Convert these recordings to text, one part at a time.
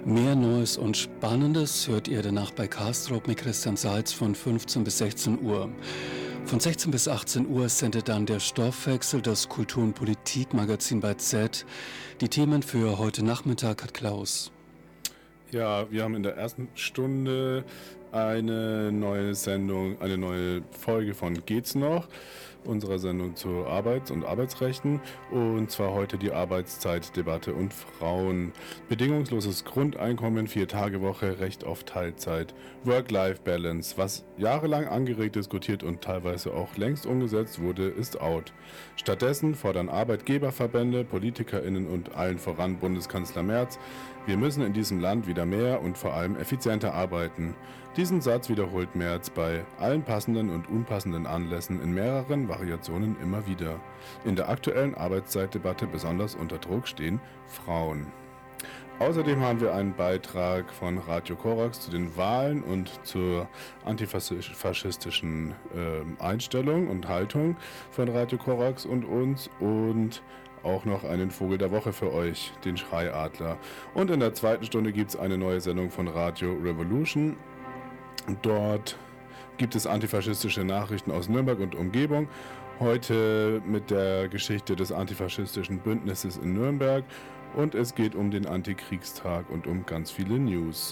Mehr Neues und Spannendes hört ihr danach bei Kastrop mit Christian Seitz von 15 bis 16 Uhr. Von 16 bis 18 Uhr sendet dann der Stoffwechsel, das Kultur- und Politikmagazin bei Z. Die Themen für heute Nachmittag hat Klaus. Ja, wir haben in der ersten Stunde eine neue Sendung, eine neue Folge von Geht's noch? Unserer Sendung zu Arbeits- und Arbeitsrechten, und zwar heute die Arbeitszeitdebatte und Frauen. Bedingungsloses Grundeinkommen, 4-Tage-Woche, Recht auf Teilzeit, Work-Life-Balance. Was jahrelang angeregt, diskutiert und teilweise auch längst umgesetzt wurde, ist out. Stattdessen fordern Arbeitgeberverbände, PolitikerInnen und allen voran Bundeskanzler Merz: Wir müssen in diesem Land wieder mehr und vor allem effizienter arbeiten. Diesen Satz wiederholt Merz bei allen passenden und unpassenden Anlässen in mehreren Variationen immer wieder. In der aktuellen Arbeitszeitdebatte besonders unter Druck stehen Frauen. Außerdem haben wir einen Beitrag von Radio Korax zu den Wahlen und zur antifaschistischen Einstellung und Haltung von Radio Korax und uns, und auch noch einen Vogel der Woche für euch, den Schreiadler. Und in der zweiten Stunde gibt es eine neue Sendung von Radio Revolution. Dort gibt es antifaschistische Nachrichten aus Nürnberg und Umgebung. Heute mit der Geschichte des antifaschistischen Bündnisses in Nürnberg. Und es geht um den Antikriegstag und um ganz viele News.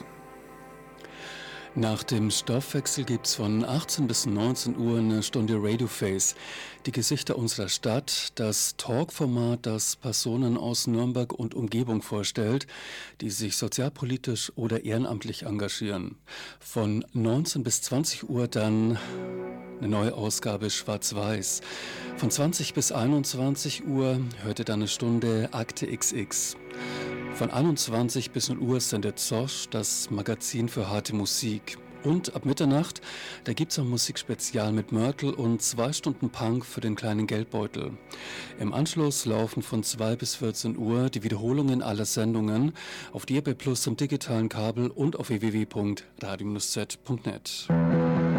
Nach dem Stoffwechsel gibt es von 18 bis 19 Uhr eine Stunde Radioface. Die Gesichter unserer Stadt, das Talkformat, das Personen aus Nürnberg und Umgebung vorstellt, die sich sozialpolitisch oder ehrenamtlich engagieren. Von 19 bis 20 Uhr dann eine neue Ausgabe Schwarz-Weiß. Von 20 bis 21 Uhr hört ihr dann eine Stunde Akte XX. Von 21 bis 0 Uhr sendet Zosch, das Magazin für harte Musik. Und ab Mitternacht, da gibt es ein Musikspezial mit Mörtel und 2 Stunden Punk für den kleinen Geldbeutel. Im Anschluss laufen von 2 bis 14 Uhr die Wiederholungen aller Sendungen auf DRB Plus im digitalen Kabel und auf www.radio-z.net.